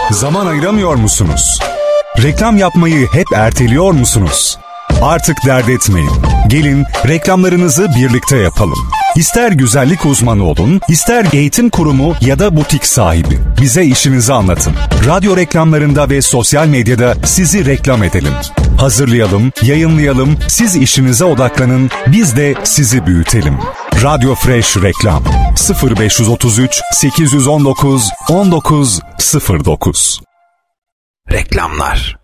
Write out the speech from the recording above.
Zaman ayıramıyor musunuz? Reklam yapmayı hep erteliyor musunuz? Artık dert etmeyin. Gelin reklamlarınızı birlikte yapalım. İster güzellik uzmanı olun, ister eğitim kurumu ya da butik sahibi. Bize işinizi anlatın. Radyo reklamlarında ve sosyal medyada sizi reklam edelim. Hazırlayalım, yayınlayalım, siz işinize odaklanın, biz de sizi büyütelim. Radyo Fresh Reklam 0533 819 1909. Reklamlar.